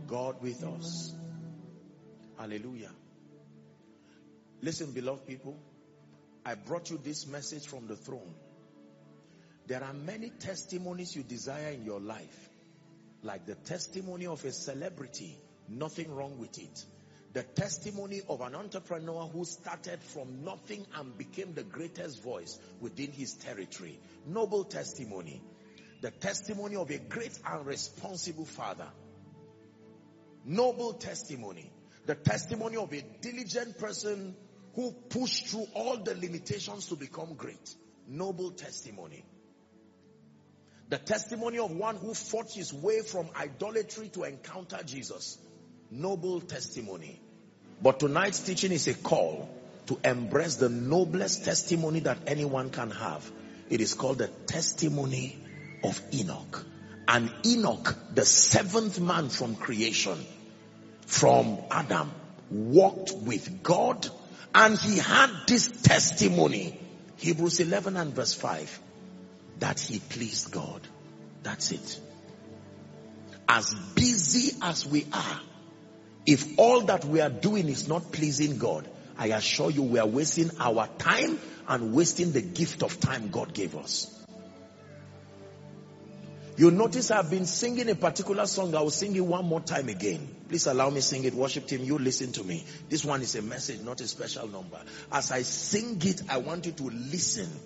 God with us. Hallelujah. Listen, beloved people, I brought you this message from the throne. There are many testimonies you desire in your life, like the testimony of a celebrity, nothing wrong with it. The testimony of an entrepreneur who started from nothing and became the greatest voice within his territory. Noble testimony. The testimony of a great and responsible father. Noble testimony. The testimony of a diligent person who pushed through all the limitations to become great. Noble testimony. The testimony of one who fought his way from idolatry to encounter Jesus. Noble testimony. But tonight's teaching is a call to embrace the noblest testimony that anyone can have. It is called the testimony of Enoch. And Enoch, the seventh man from creation, from Adam, walked with God, and he had this testimony, Hebrews 11 and verse 5, that he pleased God. That's it. As busy as we are, if all that we are doing is not pleasing God, I assure you we are wasting our time and wasting the gift of time God gave us. You notice I've been singing a particular song. I will sing it one more time again. Please allow me sing it. Worship team, you listen to me. This one is a message, not a special number. As I sing it, I want you to listen